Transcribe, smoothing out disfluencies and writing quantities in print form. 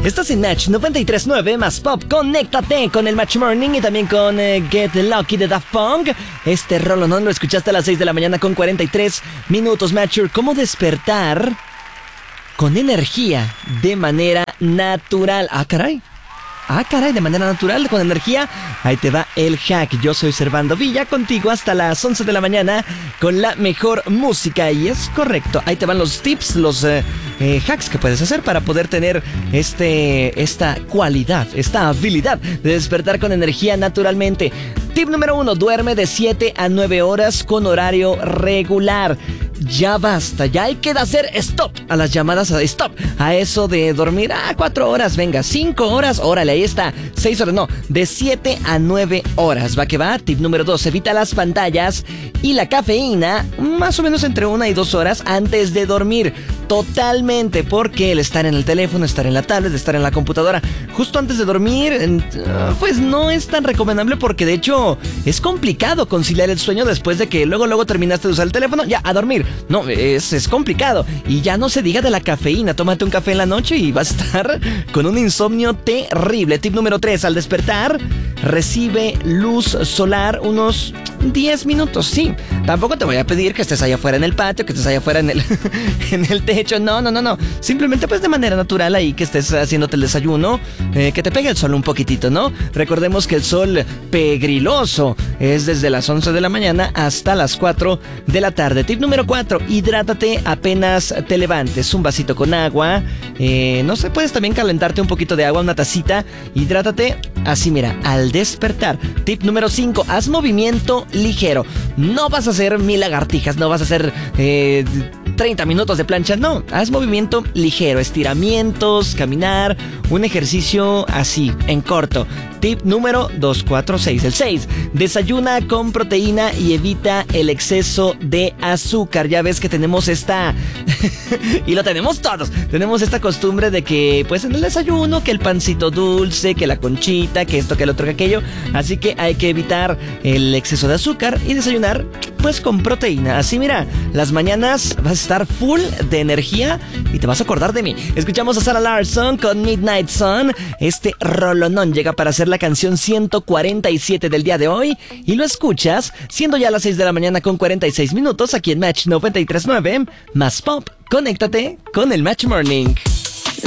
Estás en Match 93.9 más Pop. Conéctate con el Match Morning y también con Get Lucky de Daft Punk. Este rolonón lo escuchaste a las 6 de la mañana con 43 minutos. Matcher, ¿cómo despertar con energía de manera natural? Ah, caray, de manera natural, con energía. Ahí te va el hack. Yo soy Servando Villa, contigo hasta las 11 de la mañana con la mejor música. Y es correcto, ahí te van los tips, los hacks que puedes hacer para poder tener esta cualidad, esta habilidad de despertar con energía naturalmente. Tip número 1, duerme de 7 a 9 horas con horario regular. Ya basta, ya hay que hacer stop a las llamadas a stop. A eso de dormir 4 horas, venga, 5 horas, órale, ahí está. 6 horas, no, de 7 a 9 horas. Va que va. Tip número 2, evita las pantallas y la cafeína más o menos entre 1 y 2 horas antes de dormir. Totalmente, porque el estar en el teléfono, estar en la tablet, estar en la computadora justo antes de dormir, pues no es tan recomendable, porque de hecho es complicado conciliar el sueño después de que luego terminaste de usar el teléfono, ya a dormir. No, es complicado. Y ya no se diga de la cafeína. Tómate un café en la noche y vas a estar con un insomnio terrible. Tip número 3, al despertar, recibe luz solar unos 10 minutos, sí. Tampoco te voy a pedir que estés allá afuera en el patio, que estés allá afuera en el techo. No. Simplemente pues de manera natural ahí que estés haciéndote el desayuno, que te pegue el sol un poquitito, ¿no? Recordemos que el sol pegriloso es desde las 11 de la mañana hasta las 4 de la tarde. Tip número 4, hidrátate apenas te levantes. Un vasito con agua, no sé, puedes también calentarte un poquito de agua, una tacita. Hidrátate así, mira, al despertar. Tip número 5, haz movimiento ligero. No vas a hacer 1000 lagartijas, no vas a hacer 30 minutos de plancha, no. Haz movimiento ligero, estiramientos, caminar, un ejercicio así, en corto. Tip número 2, 4, 6. El 6, desayuna con proteína y evita el exceso de azúcar. Ya ves que tenemos esta... y lo tenemos todos. Tenemos esta costumbre de que, pues en el desayuno, que el pancito dulce, que la conchita, que esto, que el otro, que aquello. Así que hay que evitar el exceso de azúcar y desayunar, pues con proteína. Así mira, las mañanas vas a estar full de energía y te vas a acordar de mí. Escuchamos a Sarah Larsson con Midnight Sun. Este rolonón llega para hacer la canción 147 del día de hoy y lo escuchas siendo ya las 6 de la mañana con 46 minutos aquí en Match 93.9 más Pop. Conéctate con el Match Morning.